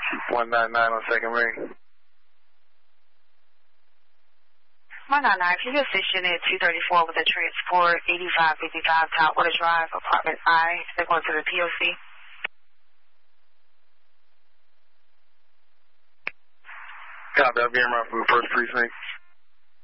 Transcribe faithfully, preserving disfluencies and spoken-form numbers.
one nine nine on second ring. one nine nine, can you assist unit two thirty-four with a transport eighty-five fifty-five Topwater Drive, apartment I, they're going to the P O C? Copy, I'll be in my food, first precinct.